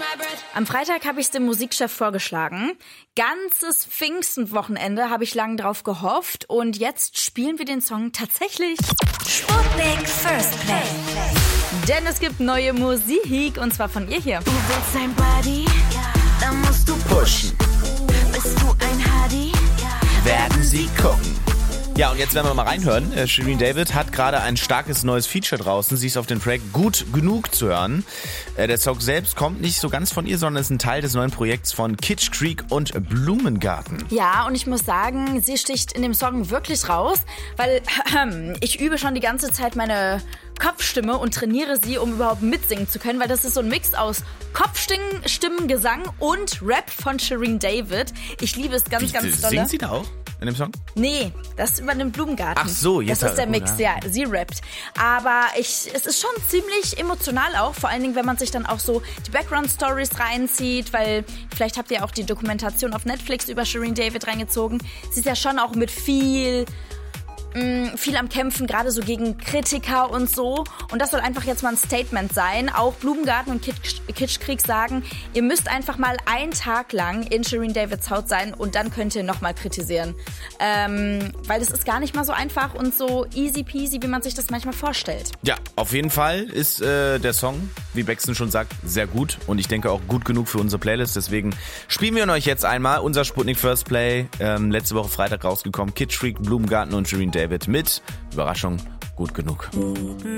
Am Freitag habe ich es dem Musikchef vorgeschlagen. Ganzes Pfingstenwochenende habe ich lang drauf gehofft und jetzt spielen wir den Song tatsächlich. Sputnik First Play. Denn es gibt neue Musik und zwar von ihr hier. Du willst ein Buddy, dann musst du pushen. Bist du ein Hardy, werden sie gucken. Ja, und jetzt werden wir mal reinhören. Shirin David hat gerade ein starkes neues Feature draußen. Sie ist auf dem Track Gut genug zu hören. Der Song selbst kommt nicht so ganz von ihr, sondern ist ein Teil des neuen Projekts von Kitsch Creek und Blumengarten. Ja, und ich muss sagen, sie sticht in dem Song wirklich raus, weil ich übe schon die ganze Zeit meine Kopfstimme und trainiere sie, um überhaupt mitsingen zu können, weil das ist so ein Mix aus Kopfstimmen, Gesang und Rap von Shirin David. Ich liebe es ganz dolle. Singt sie da auch in dem Song? Nee, das übernimmt Blumengarten. Ach so, jetzt. Das ist der Mix, ja, sie rappt. Aber es ist schon ziemlich emotional auch, vor allen Dingen, wenn man sich dann auch so die Background-Stories reinzieht, weil vielleicht habt ihr auch die Dokumentation auf Netflix über Shirin David reingezogen. Sie ist ja schon auch mit viel am Kämpfen, gerade so gegen Kritiker und so. Und das soll einfach jetzt mal ein Statement sein. Auch Blumengarten und Kitsch Creek sagen, ihr müsst einfach mal einen Tag lang in Shirin Davids Haut sein und dann könnt ihr nochmal kritisieren. Weil das ist gar nicht mal so einfach und so easy peasy, wie man sich das manchmal vorstellt. Ja, auf jeden Fall ist der Song, wie Baxton schon sagt, sehr gut. Und ich denke auch gut genug für unsere Playlist. Deswegen spielen wir ihn euch jetzt einmal. Unser Sputnik First Play, letzte Woche Freitag rausgekommen. Kitsch Creek, Blumengarten und Shirin David mit, Überraschung, gut genug.